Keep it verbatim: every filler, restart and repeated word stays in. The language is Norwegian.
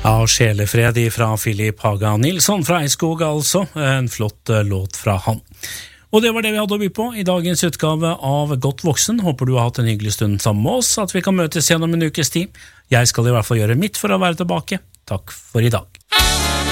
Ja, Sjelefred fra Philip Haga Nilsson fra Eiskog, altså. En flott låt fra han. Og det var det vi hadde å by på i dagens utgave av Godt voksen. Håper du har hatt en hyggelig stund sammen med oss, at vi kan møtes gjennom en ukes tid. Jeg skal i hvert fall gjøre mitt for å være tilbake. Takk for i dag.